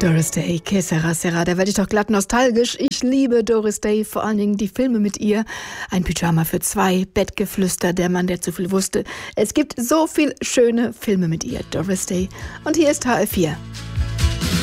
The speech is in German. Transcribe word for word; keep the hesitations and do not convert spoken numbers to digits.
Doris Day, que sera sera, da werde ich doch glatt nostalgisch. Ich liebe Doris Day, vor allen Dingen die Filme mit ihr. Ein Pyjama für zwei, Bettgeflüster, der Mann, der zu viel wusste. Es gibt so viel schöne Filme mit ihr, Doris Day. Und hier ist H F vier.